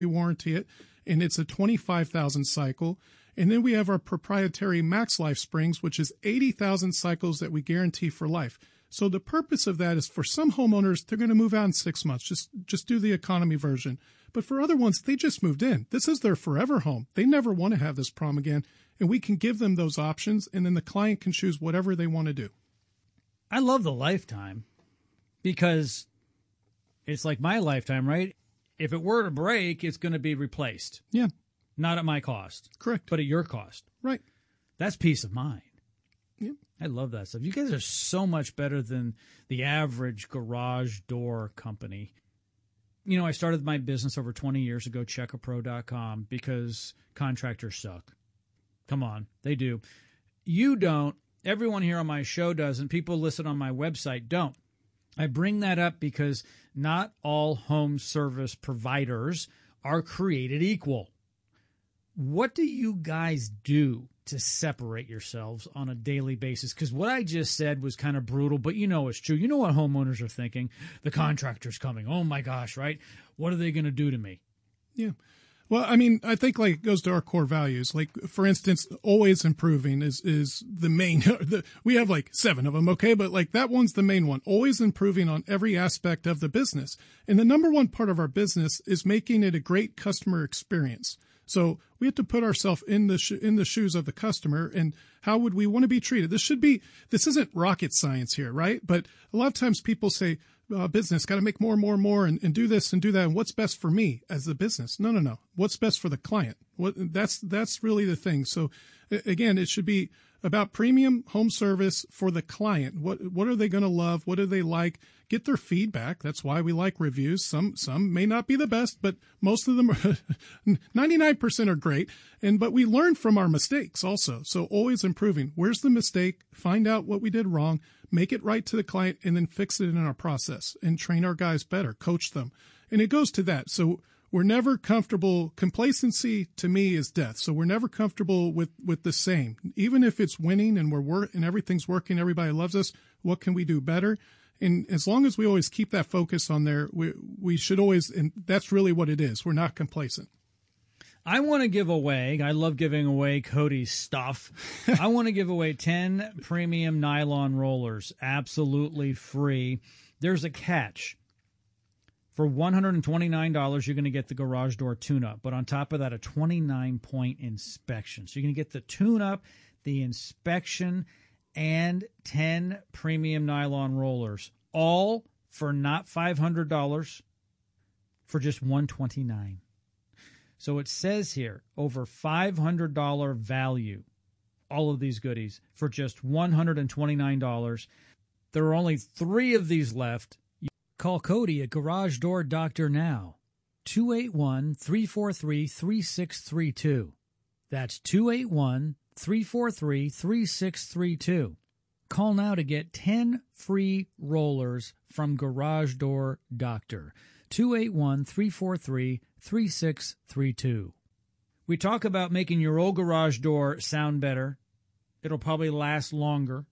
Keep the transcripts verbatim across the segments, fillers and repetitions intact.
warranty it, and it's a twenty-five thousand cycle. And then we have our proprietary Max Life Springs, which is eighty thousand cycles that we guarantee for life. So the purpose of that is for some homeowners, they're going to move out in six months. Just, just do the economy version. But for other ones, they just moved in. This is their forever home. They never want to have this problem again. And we can give them those options, and then the client can choose whatever they want to do. I love the lifetime because it's like my lifetime, right? If it were to break, it's going to be replaced. Yeah. Not at my cost. Correct. But at your cost. Right. That's peace of mind. Yeah. I love that stuff. You guys are so much better than the average garage door company. You know, I started my business over twenty years ago, check a pro dot com, because contractors suck. Come on, they do. You don't. Everyone here on my show does, and people listed on my website don't. I bring that up because not all home service providers are created equal. What do you guys do to separate yourselves on a daily basis? Because what I just said was kind of brutal, but you know it's true. You know what homeowners are thinking. The contractor's coming. Oh, my gosh, right? What are they going to do to me? Yeah. Well, I mean, I think like it goes to our core values. Like, for instance, always improving is, is the main, the, we have like seven of them. Okay. But like that one's the main one, always improving on every aspect of the business. And the number one part of our business is making it a great customer experience. So we have to put ourselves in the sh- in the shoes of the customer, and how would we want to be treated? This should be, this isn't rocket science here, right? But a lot of times people say, uh, business, got to make more and more and more and, and do this and do that. And what's best for me as the business? No, no, no. What's best for the client? What that's, that's really the thing. So again, it should be about premium home service for the client. What, what are they going to love? What do they like? Get their feedback. That's why we like reviews. Some, some may not be the best, but most of them are ninety-nine percent are great. And, but we learn from our mistakes also. So always improving. Where's the mistake? Find out what we did wrong, make it right to the client, and then fix it in our process and train our guys better, coach them. And it goes to that. So we're never comfortable. Complacency to me is death. So we're never comfortable with, with the same. Even if it's winning and we're work and everything's working, everybody loves us. What can we do better? And as long as we always keep that focus on there, we we should always, and that's really what it is. We're not complacent. I want to give away, I love giving away Cody's stuff. I want to give away ten premium nylon rollers, absolutely free. There's a catch. For one hundred twenty-nine dollars, you're going to get the garage door tune-up. But on top of that, a twenty-nine point inspection. So you're going to get the tune-up, the inspection, and ten premium nylon rollers, all for not five hundred dollars, for just one hundred twenty-nine dollars. So it says here, over five hundred dollars value, all of these goodies, for just one hundred twenty-nine dollars. There are only three of these left. Call Cody at Garage Door Doctor now, two eight one, three four three, three six three two. That's two eight one, three four three, three six three two. Call now to get ten free rollers from Garage Door Doctor, two eight one, three four three, three six three two. We talk about making your old garage door sound better. It'll probably last longer,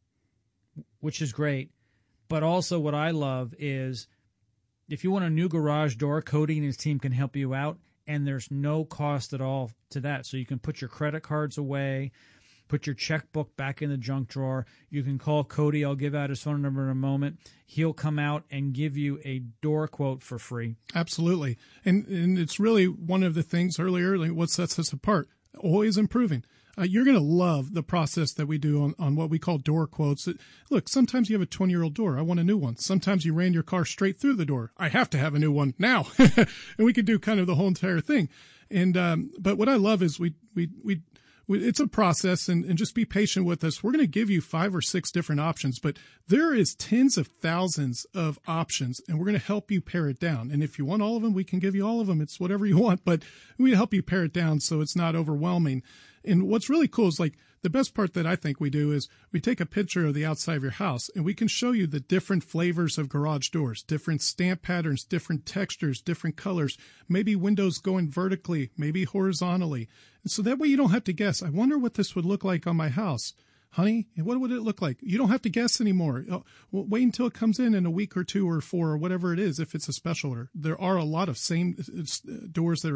which is great. But also what I love is if you want a new garage door, Cody and his team can help you out, and there's no cost at all to that. So you can put your credit cards away, put your checkbook back in the junk drawer. You can call Cody. I'll give out his phone number in a moment. He'll come out and give you a door quote for free. Absolutely. And and it's really one of the things earlier, like what sets us apart, always improving. Uh, you're going to love the process that we do on, on what we call door quotes. Look, sometimes you have a twenty-year-old door. I want a new one. Sometimes you ran your car straight through the door. I have to have a new one now. And we could do kind of the whole entire thing. And um, but what I love is we we we. It's a process, and, and just be patient with us. We're going to give you five or six different options, but there is tens of thousands of options, and we're going to help you pare it down. And if you want all of them, we can give you all of them. It's whatever you want, but we help you pare it down so it's not overwhelming. And what's really cool is, like, the best part that I think we do is we take a picture of the outside of your house, and we can show you the different flavors of garage doors, different stamp patterns, different textures, different colors, maybe windows going vertically, maybe horizontally. And so that way you don't have to guess, I wonder what this would look like on my house. honey, what would it look like? You don't have to guess anymore. Uh, well, wait until it comes in in a week or two or four or whatever it is, if it's a special order. There are a lot of same uh, doors that are